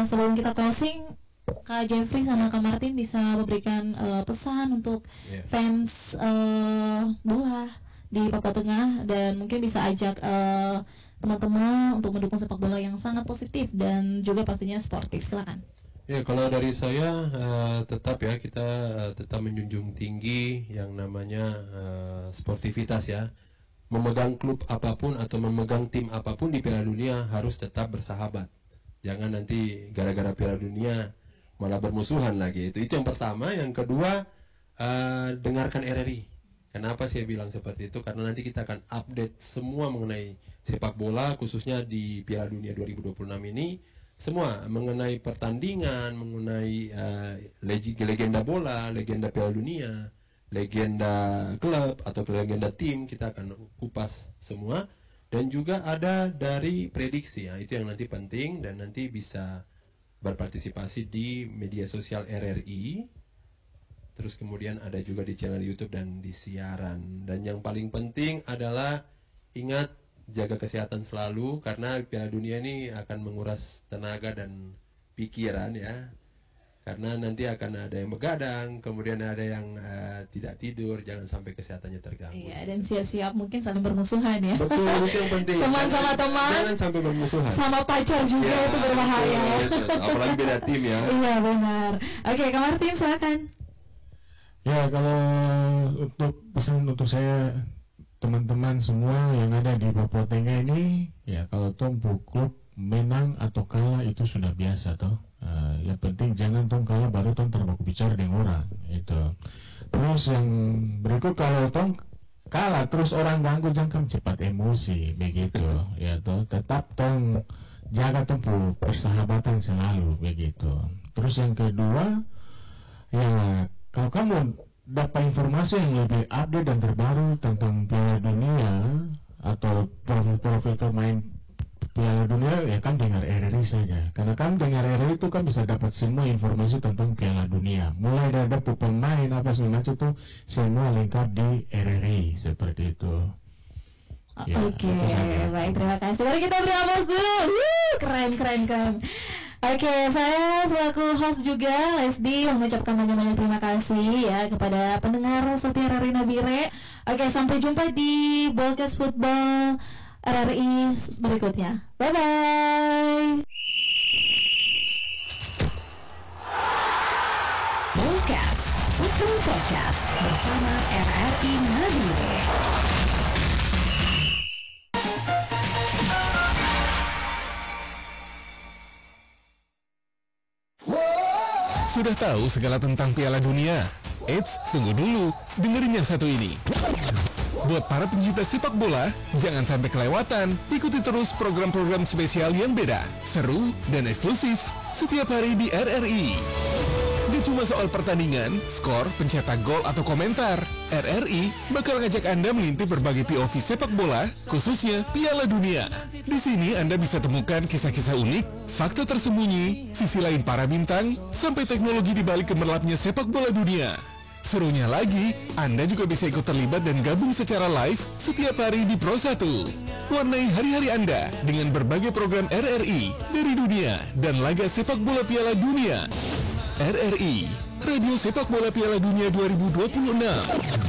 sebelum kita closing, Kak Jeffrey sama Kak Martin bisa memberikan pesan untuk fans bola di Papua Tengah, dan mungkin bisa ajak teman-teman untuk mendukung sepak bola yang sangat positif dan juga pastinya sportif. Silakan. Ya, kalau dari saya tetap ya kita tetap menjunjung tinggi yang namanya sportivitas ya. Memegang klub apapun atau memegang tim apapun di Piala Dunia harus tetap bersahabat. Jangan nanti gara-gara Piala Dunia malah bermusuhan lagi. Itu yang pertama. Yang kedua, dengarkan RRI. Kenapa saya bilang seperti itu? Karena nanti kita akan update semua mengenai sepak bola, khususnya di Piala Dunia 2026 ini. Semua mengenai pertandingan, mengenai legenda bola, legenda Piala Dunia, legenda klub atau legenda tim, kita akan kupas semua. Dan juga ada dari prediksi ya, itu yang nanti penting, dan nanti bisa berpartisipasi di media sosial RRI. Terus kemudian ada juga di channel YouTube dan di siaran. Dan yang paling penting adalah ingat, jaga kesehatan selalu, karena Piala Dunia ini akan menguras tenaga dan pikiran ya. Karena nanti akan ada yang begadang, kemudian ada yang tidak tidur, jangan sampai kesehatannya terganggu. Iya, dan siap-siap mungkin saling bermusuhan ya. Betul, itu yang penting. Teman sama teman. Jangan sampai bermusuhan. Sama pacar juga ya, itu berbahaya. Betul, apalagi beda tim ya. Iya benar. Oke, Kak Martin silakan. Ya, kalau untuk pesan untuk saya, teman-teman semua yang ada di Papua Tengah ini, ya kalau tong klub menang atau kalah itu sudah biasa toh. Yang penting jangan tong kalah baru tong terbaku bicara dengan orang itu. Terus yang berikut, kalau tong kalah terus orang ganggu, jangan cepat emosi begitu ya toh. Tetap tong jaga tong persahabatan selalu begitu. Terus yang kedua, ya kalau kamu dapat informasi yang lebih update dan terbaru tentang Piala Dunia atau profil-profil pemain Piala Dunia, ya kan dengar RRI saja. Karena kan dengar RRI itu kan bisa dapat semua informasi tentang Piala Dunia. Mulai dari pemain apa segala macam itu semua lengkap di RRI seperti itu. Ya, Oke, baik, terima kasih. Mari kita beri aplaus dulu. Keren. Oke, saya selaku host juga, Lesdi, mengucapkan banyak-banyak terima kasih ya kepada pendengar setia RRI Nabire. Oke, sampai jumpa di broadcast football RRI berikutnya. Bye-bye. Broadcast Football Podcast bersama RRI Nabire. Sudah tahu segala tentang Piala Dunia? Eits, tunggu dulu, dengerin yang satu ini. Buat para pencinta sepak bola, jangan sampai kelewatan. Ikuti terus program-program spesial yang beda, seru, dan eksklusif setiap hari di RRI. Gak cuma soal pertandingan, skor, pencetak gol, atau komentar. RRI bakal ngajak Anda melintip berbagai POV sepak bola, khususnya Piala Dunia. Di sini Anda bisa temukan kisah-kisah unik, fakta tersembunyi, sisi lain para bintang, sampai teknologi di balik gemerlapnya sepak bola dunia. Serunya lagi, Anda juga bisa ikut terlibat dan gabung secara live setiap hari di Pro 1. Warnai hari-hari Anda dengan berbagai program RRI dari dunia dan laga sepak bola Piala Dunia. RRI, Radio Sepak Bola Piala Dunia 2026.